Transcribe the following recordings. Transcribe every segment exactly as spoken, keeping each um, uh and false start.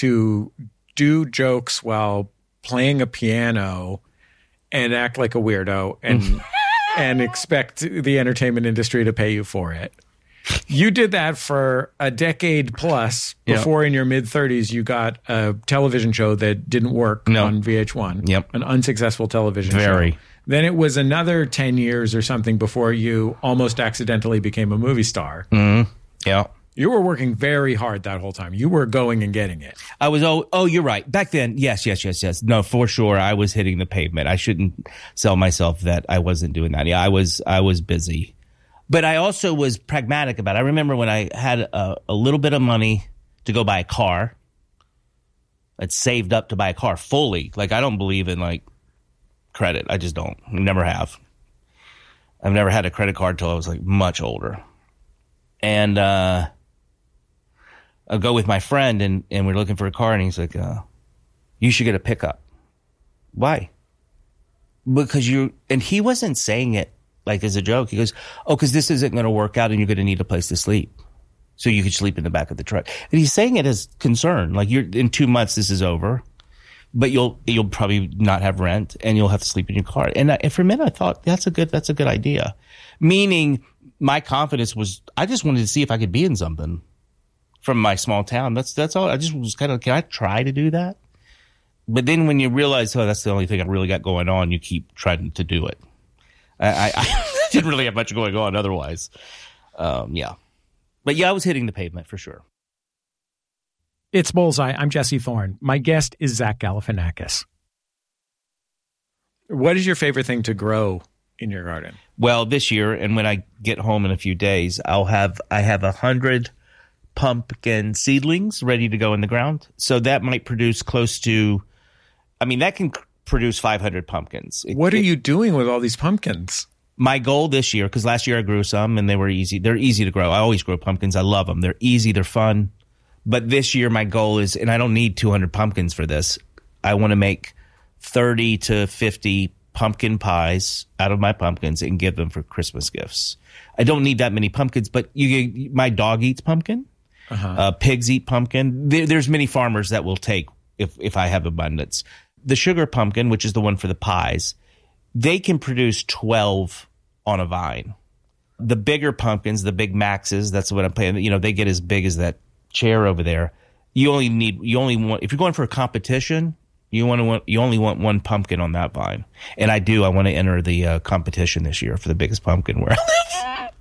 to do jokes while playing a piano and act like a weirdo and and expect the entertainment industry to pay you for it. You did that for a decade plus before yep. in your mid-thirties you got a television show that didn't work no. on V H one. Yep. An unsuccessful television Very. show. Then it was another ten years or something before you almost accidentally became a movie star. Mm-hmm. Yeah. You were working very hard that whole time. You were going and getting it. I was, oh, oh, you're right. Back then, yes, yes, yes, yes. No, for sure, I was hitting the pavement. I shouldn't sell myself that I wasn't doing that. Yeah, I was, I was busy. But I also was pragmatic about it. I remember when I had a, a little bit of money to go buy a car. I'd saved up to buy a car fully. Like, I don't believe in, like, credit. I just don't. Never have. I've never had a credit card till I was, like, much older. And, uh... I'll go with my friend, and, and we're looking for a car, and he's like, uh, you should get a pickup. Why? Because you, and he wasn't saying it like as a joke. He goes, oh, because this isn't going to work out, and you're going to need a place to sleep. So you could sleep in the back of the truck. And he's saying it as concern. Like, you're in two months, this is over, but you'll, you'll probably not have rent, and you'll have to sleep in your car. And, I, and for a minute, I thought, that's a good, that's a good idea. Meaning, my confidence was, I just wanted to see if I could be in something. From my small town. That's that's all. I just was kind of, can I try to do that? But then when you realize, oh, that's the only thing I really got going on, you keep trying to do it. I, I, I didn't really have much going on otherwise. Um, yeah. But yeah, I was hitting the pavement for sure. It's Bullseye. I'm Jesse Thorne. My guest is Zach Galifianakis. What is your favorite thing to grow in your garden? Well, this year, and when I get home in a few days, I'll have, I have a hundred pumpkin seedlings ready to go in the ground. So that might produce close to, I mean, that can produce five hundred pumpkins. It, what are it, you doing with all these pumpkins? My goal this year, because last year I grew some and they were easy. They're easy to grow. I always grow pumpkins. I love them. They're easy. They're fun. But this year my goal is, and I don't need two hundred pumpkins for this. I want to make thirty to fifty pumpkin pies out of my pumpkins and give them for Christmas gifts. I don't need that many pumpkins, but you, my dog eats pumpkin. Uh-huh. Uh, pigs eat pumpkin. There, there's many farmers that will take if if I have abundance. The sugar pumpkin, which is the one for the pies, they can produce twelve on a vine. The bigger pumpkins, the big maxes, that's what I'm playing. You know, they get as big as that chair over there. You only need, you only want, if you're going for a competition, you want to want, you only want one pumpkin on that vine. And I do. I want to enter the uh, competition this year for the biggest pumpkin where I live.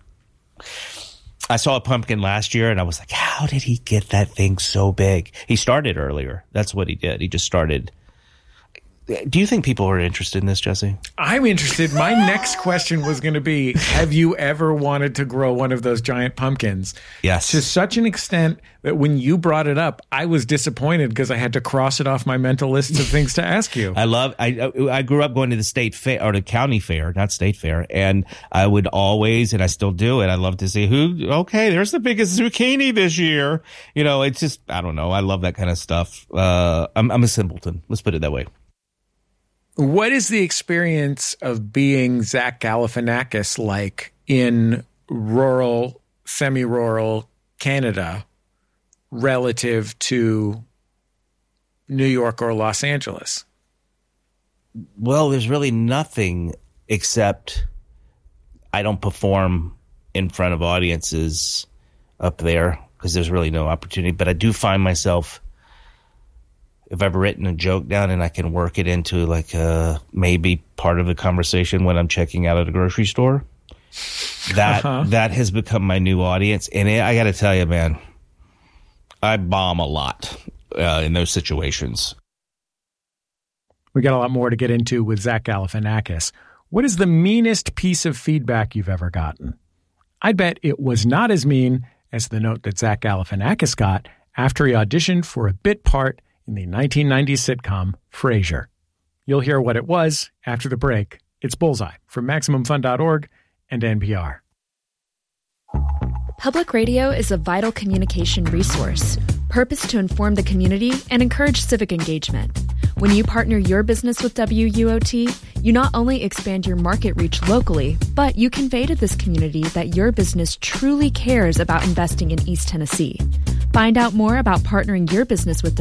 I saw a pumpkin last year and I was like, how did he get that thing so big? He started earlier. That's what he did. He just started. Do you think people are interested in this, Jesse? I'm interested. My next question was going to be, have you ever wanted to grow one of those giant pumpkins? Yes. To such an extent that when you brought it up, I was disappointed because I had to cross it off my mental list of things to ask you. I love, I I grew up going to the state fair, or the county fair, not state fair, and I would always, and I still do it, I love to see who, okay, there's the biggest zucchini this year. You know, it's just, I don't know. I love that kind of stuff. Uh, I'm, I'm a simpleton. Let's put it that way. What is the experience of being Zach Galifianakis like in rural, semi-rural Canada relative to New York or Los Angeles? Well, there's really nothing except I don't perform in front of audiences up there because there's really no opportunity. But I do find myself, if I've written a joke down and I can work it into like a, maybe part of the conversation when I'm checking out at a grocery store, that uh-huh. that has become my new audience. And it, I got to tell you, man, I bomb a lot uh, in those situations. We got a lot more to get into with Zach Galifianakis. What is the meanest piece of feedback you've ever gotten? I'd bet it was not as mean as the note that Zach Galifianakis got after he auditioned for a bit part in the nineteen nineties sitcom Frasier. You'll hear what it was after the break. It's Bullseye from Maximum Fun dot org and N P R. Public radio is a vital communication resource, purposed to inform the community and encourage civic engagement. When you partner your business with W U O T, you not only expand your market reach locally, but you convey to this community that your business truly cares about investing in East Tennessee. Find out more about partnering your business with